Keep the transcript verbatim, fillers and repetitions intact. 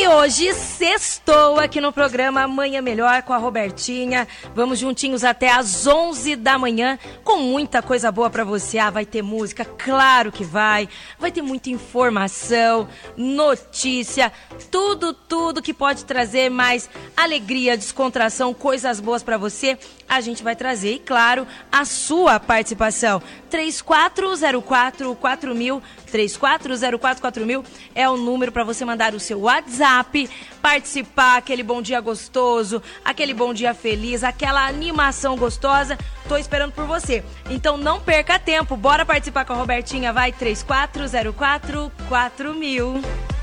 hoje sextou aqui no programa Manhã Melhor com a Robertinha. Vamos juntinhos até às onze da manhã com muita coisa boa pra você. Ah, vai ter música, claro que vai. Vai ter muita informação, notícia, tudo, tudo que pode trazer mais alegria, descontração, coisas boas pra você. A gente vai trazer, e claro, a sua participação. três quatro zero quatro quatro mil, três quatro zero quatro quatro mil é o número para você mandar o seu WhatsApp, participar, aquele bom dia gostoso, aquele bom dia feliz, aquela animação gostosa. Tô esperando por você. Então não perca tempo, bora participar com a Robertinha, vai, três quatro zero quatro quatro mil.